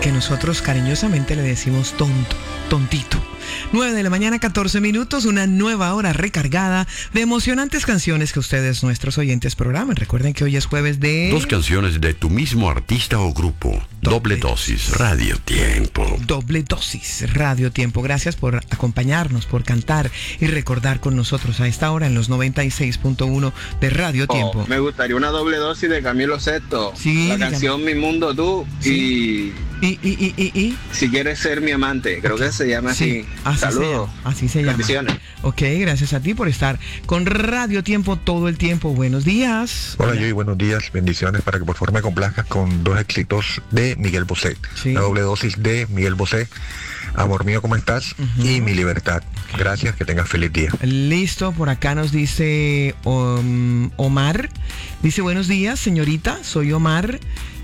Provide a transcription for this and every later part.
que nosotros cariñosamente le decimos tonto, tontito. 9 de la mañana, 14 minutos, una nueva hora recargada de emocionantes canciones que ustedes, nuestros oyentes, programan. Recuerden que hoy es jueves de... 2 canciones de tu mismo artista o grupo. Doble dosis, Radio Tiempo. Doble dosis, Radio Tiempo. Gracias por acompañarnos, por cantar y recordar con nosotros a esta hora en los 96.1 de Radio Tiempo. Me gustaría una doble dosis de Camilo Sesto. Sí, la canción Mi Mundo Tú. Sí. Y Si quieres ser mi amante, creo que se llama sí, así. Saludos. Así se llama. Bendiciones. Ok, gracias a ti por estar con Radio Tiempo todo el tiempo. Buenos días. Hola, Joey, buenos días. Bendiciones para que por favor me complazcas con 2 éxitos de Miguel Bosé. Sí. La doble dosis de Miguel Bosé. Amor mío, ¿cómo estás? Y Mi Libertad. Gracias, que tengas feliz día. Listo, por acá nos dice Omar. Dice, buenos días, señorita, soy Omar.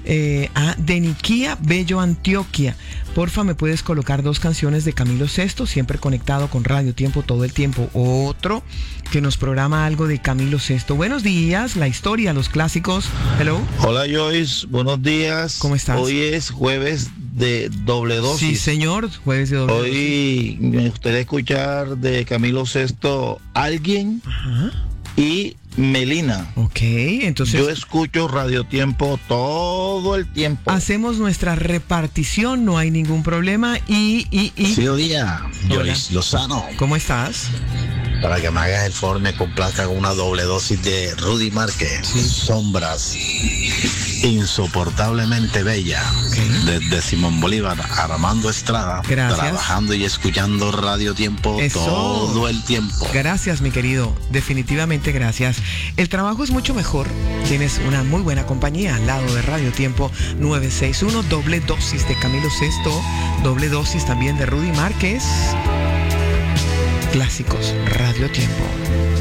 De Niquía, Bello, Antioquia. Porfa, ¿me puedes colocar 2 canciones de Camilo Sesto? Siempre conectado con Radio Tiempo todo el tiempo. Otro que nos programa algo de Camilo Sesto. Buenos días, la historia, los clásicos. Hello. Hola, Joyce. Buenos días. ¿Cómo estás? Hoy es jueves de doble dosis. Sí, señor, jueves de doble dosis. Hoy me gustaría escuchar de Camilo Sesto Alguien. Ajá. Y Melina. Ok, entonces... Yo escucho Radio Tiempo todo el tiempo. Hacemos nuestra repartición, no hay ningún problema. Sí, día, Joyce Lozano. ¿Cómo estás? Para que me hagas el favor, me complazca con una doble dosis de Rudy Márquez. Sí. Sombras. Insoportablemente bella. Okay. Desde Simón Bolívar, Armando Estrada. Gracias. Trabajando y escuchando Radio Tiempo Eso. todo el tiempo. Gracias, mi querido. Definitivamente gracias. El trabajo es mucho mejor. Tienes una muy buena compañía al lado de Radio Tiempo 961. Doble dosis de Camilo Sesto. Doble dosis también de Rudy Márquez. Clásicos, Radio Tiempo.